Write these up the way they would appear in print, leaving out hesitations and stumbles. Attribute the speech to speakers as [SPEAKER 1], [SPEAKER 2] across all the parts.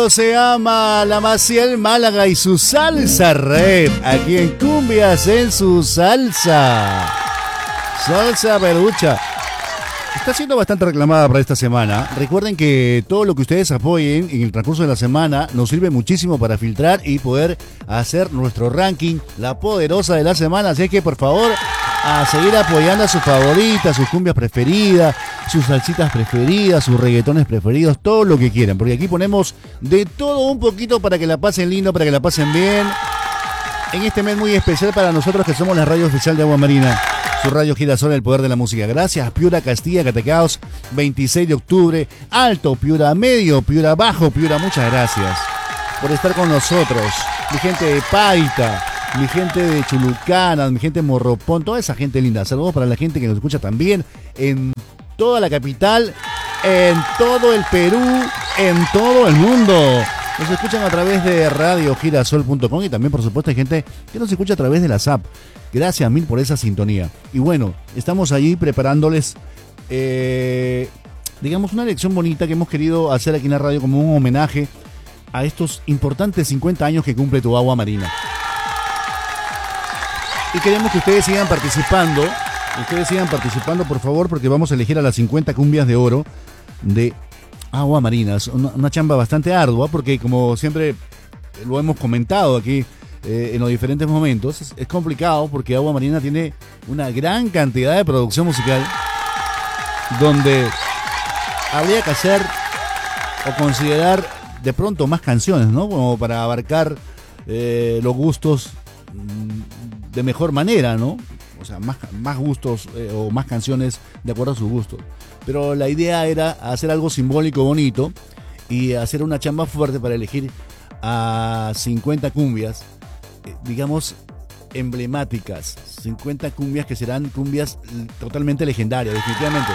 [SPEAKER 1] esto se llama La Maciel Málaga y su salsa red. Aquí en Cumbias en su salsa. Salsa perucha. Está siendo bastante reclamada para esta semana. Recuerden que todo lo que ustedes apoyen en el transcurso de la semana nos sirve muchísimo para filtrar y poder hacer nuestro ranking, la poderosa de la semana. Así que por favor, a seguir apoyando a sus favoritas, sus cumbias preferidas, sus salsitas preferidas, sus reggaetones preferidos, todo lo que quieran. Porque aquí ponemos de todo un poquito para que la pasen lindo, para que la pasen bien. En este mes muy especial para nosotros que somos la radio oficial de Agua Marina. Su radio Girasol, el poder de la música. Gracias, Piura, Castilla, Catacaos, 26 de octubre, Alto, Piura, Medio, Piura, Bajo, Piura. Muchas gracias por estar con nosotros. Mi gente de Paita, mi gente de Chulucana, mi gente de Morropón, toda esa gente linda. Saludos para la gente que nos escucha también en toda la capital, en todo el Perú, en todo el mundo. Nos escuchan a través de radiogirasol.com y también, por supuesto, hay gente que nos escucha a través de la SAP. Gracias mil por esa sintonía. Y bueno, estamos allí preparándoles, digamos, una lección bonita que hemos querido hacer aquí en la radio como un homenaje a estos importantes 50 años que cumple tu Agua Marina. Y queremos que ustedes sigan participando. Por favor, porque vamos a elegir a las 50 cumbias de oro de Agua Marina. Es una chamba bastante ardua porque, como siempre lo hemos comentado aquí en los diferentes momentos, es complicado porque Agua Marina tiene una gran cantidad de producción musical donde habría que hacer o considerar de pronto más canciones, ¿no? Como para abarcar los gustos de mejor manera, ¿no? O sea, más gustos o más canciones de acuerdo a sus gustos. Pero la idea era hacer algo simbólico, bonito, y hacer una chamba fuerte para elegir a 50 cumbias, digamos, emblemáticas. 50 cumbias que serán cumbias totalmente legendarias, definitivamente.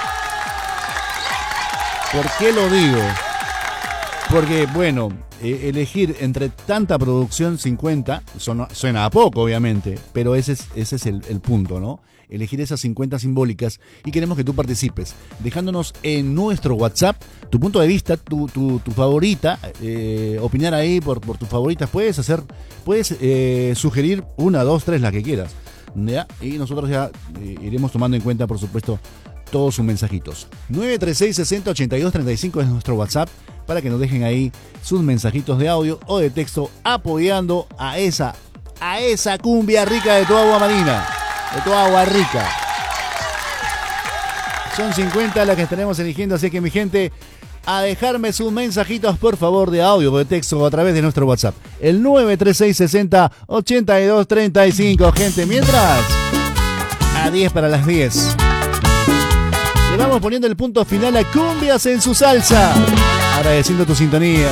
[SPEAKER 1] ¿Por qué lo digo? Porque, bueno, elegir entre tanta producción 50 suena a poco, obviamente, pero ese es el punto, ¿no? Elegir esas 50 simbólicas, y queremos que tú participes, dejándonos en nuestro WhatsApp tu punto de vista, tu favorita, opinar ahí por tus favoritas. Puedes sugerir 1, 2, 3, la que quieras, ¿ya? Y nosotros ya iremos tomando en cuenta, por supuesto, todos sus mensajitos. 936-60-82-35 es nuestro WhatsApp, para que nos dejen ahí sus mensajitos de audio o de texto apoyando a esa cumbia rica de tu Agua Marina, de tu Agua Rica. Son 50 las que estaremos eligiendo, así que, mi gente, a dejarme sus mensajitos, por favor, de audio o de texto a través de nuestro WhatsApp, el 936-60-82-35, gente. Mientras, a 10 para las 10. Le vamos poniendo el punto final a Cumbias en su salsa, agradeciendo tu sintonía.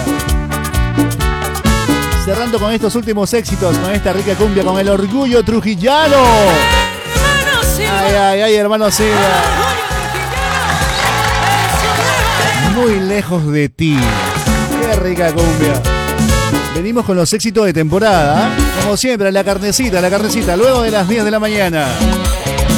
[SPEAKER 1] Cerrando con estos últimos éxitos, con esta rica cumbia, con el orgullo trujillano. Ay, hermano Silva. Muy lejos de ti. Qué rica cumbia. Venimos con los éxitos de temporada, como siempre, la carnecita, luego de las 10 de la mañana.